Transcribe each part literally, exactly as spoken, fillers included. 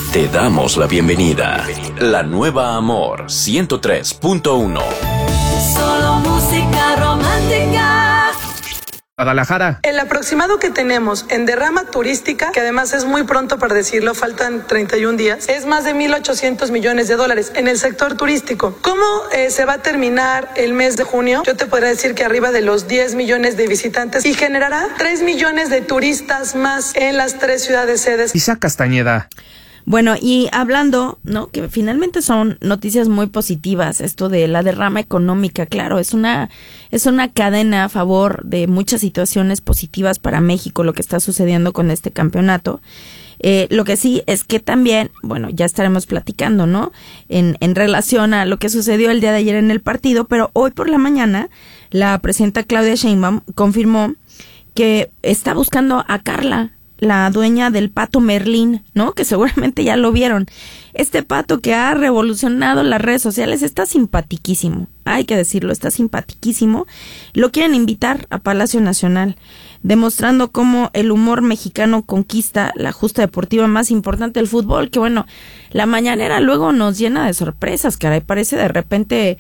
Te damos la bienvenida. La nueva Amor ciento tres punto uno. Solo música romántica. Guadalajara. El aproximado que tenemos en derrama turística, que además es muy pronto para decirlo, faltan treinta y un días, es más de mil ochocientos millones de dólares en el sector turístico. ¿Cómo eh, se va a terminar el mes de junio? Yo te podría decir que arriba de los diez millones de visitantes y generará tres millones de turistas más en las tres ciudades sedes. Isaac Castañeda. Bueno, y hablando, ¿no? Que finalmente son noticias muy positivas, esto de la derrama económica, claro, es una es una cadena a favor de muchas situaciones positivas para México, lo que está sucediendo con este campeonato. Eh, lo que sí es que también, bueno, ya estaremos platicando, ¿no? En, en relación a lo que sucedió el día de ayer en el partido, pero hoy por la mañana la presidenta Claudia Sheinbaum confirmó que está buscando a Carla, la dueña del pato Merlín, ¿no? Que seguramente ya lo vieron. Este pato que ha revolucionado las redes sociales está simpatiquísimo. Hay que decirlo, está simpatiquísimo. Lo quieren invitar a Palacio Nacional, demostrando cómo el humor mexicano conquista la justa deportiva más importante del fútbol, que bueno, la mañanera luego nos llena de sorpresas, caray, parece de repente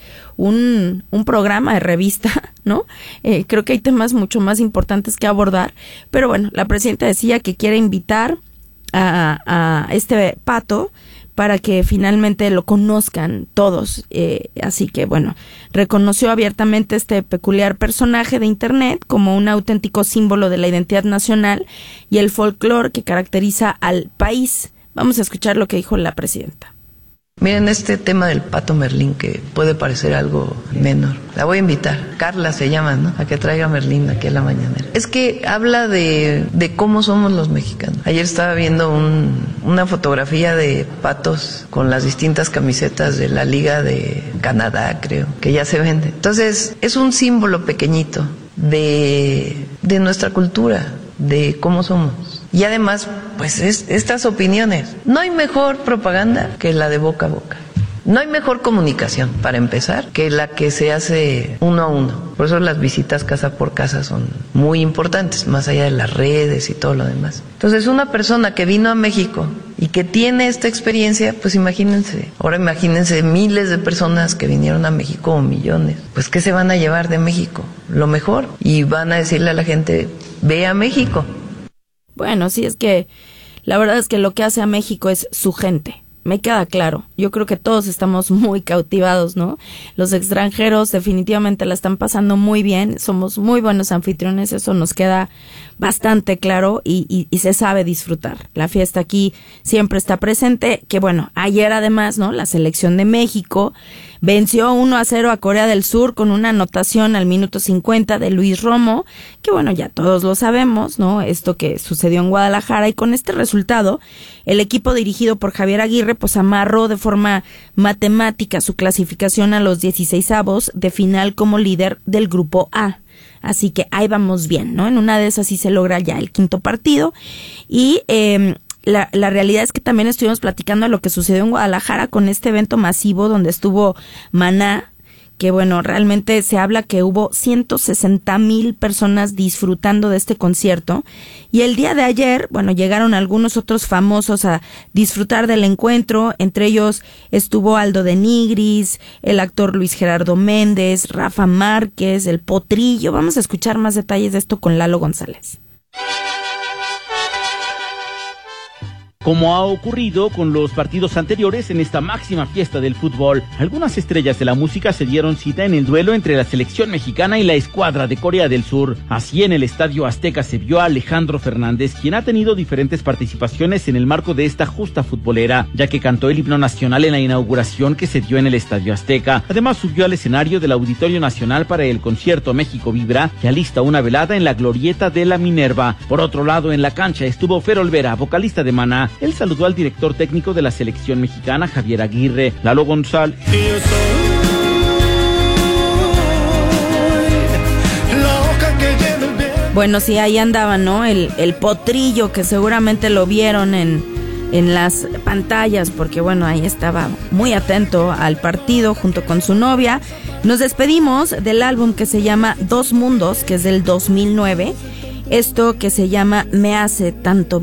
un, un programa de revista, ¿no? Eh, creo que hay temas mucho más importantes que abordar, pero bueno, la presidenta decía que quiere invitar a, a este pato para que finalmente lo conozcan todos, eh, así que bueno, reconoció abiertamente este peculiar personaje de internet como un auténtico símbolo de la identidad nacional y el folclore que caracteriza al país. Vamos a escuchar lo que dijo la presidenta. Miren, este tema del pato Merlín, que puede parecer algo menor, la voy a invitar, Carla se llama, ¿no? A que traiga Merlín aquí a la mañanera. Es que habla de, de cómo somos los mexicanos. Ayer estaba viendo un, una fotografía de patos con las distintas camisetas de la Liga de Canadá, creo, que ya se vende. Entonces, es un símbolo pequeñito de, de nuestra cultura, de cómo somos. Y además, pues es, estas opiniones. No hay mejor propaganda que la de boca a boca. No hay mejor comunicación, para empezar, que la que se hace uno a uno. Por eso las visitas casa por casa son muy importantes, más allá de las redes y todo lo demás. Entonces, una persona que vino a México y que tiene esta experiencia, pues imagínense. Ahora imagínense miles de personas que vinieron a México, o millones. Pues, ¿qué se van a llevar de México? Lo mejor. Y van a decirle a la gente, ve a México. Bueno, sí, es que la verdad es que lo que hace a México es su gente. Me queda claro. Yo creo que todos estamos muy cautivados, ¿no? Los extranjeros definitivamente la están pasando muy bien. Somos muy buenos anfitriones. Eso nos queda bastante claro y, y, y se sabe disfrutar. La fiesta aquí siempre está presente. Que bueno, ayer además, ¿no? La selección de México venció uno a cero a Corea del Sur con una anotación al minuto cincuenta de Luis Romo, que bueno, ya todos lo sabemos, ¿no? Esto que sucedió en Guadalajara, y con este resultado, el equipo dirigido por Javier Aguirre, pues amarró de forma matemática su clasificación a los dieciseisavos de final como líder del grupo A. Así que ahí vamos bien, ¿no? En una de esas sí se logra ya el quinto partido y eh, La, la realidad es que también estuvimos platicando de lo que sucedió en Guadalajara con este evento masivo donde estuvo Maná, que bueno, realmente se habla que hubo ciento sesenta mil personas disfrutando de este concierto, y el día de ayer, bueno, llegaron algunos otros famosos a disfrutar del encuentro, entre ellos estuvo Aldo de Nigris, el actor Luis Gerardo Méndez, Rafa Márquez, el Potrillo. Vamos a escuchar más detalles de esto con Lalo González. Como ha ocurrido con los partidos anteriores en esta máxima fiesta del fútbol, algunas estrellas de la música se dieron cita en el duelo entre la selección mexicana y la escuadra de Corea del Sur. Así, en el Estadio Azteca se vio a Alejandro Fernández, quien ha tenido diferentes participaciones en el marco de esta justa futbolera, ya que cantó el himno nacional en la inauguración que se dio en el Estadio Azteca. Además, subió al escenario del Auditorio Nacional para el concierto México Vibra, que alista una velada en la glorieta de la Minerva. Por otro lado, en la cancha estuvo Fer Olvera, vocalista de Maná. Él saludó al director técnico de la selección mexicana, Javier Aguirre. Lalo González. Bueno, sí, ahí andaba, ¿no? El, el Potrillo, que seguramente lo vieron en, en las pantallas, porque bueno, ahí estaba muy atento al partido junto con su novia. Nos despedimos del álbum que se llama Dos Mundos, que es del dos mil nueve. Esto que se llama Me Hace Tanto Bien.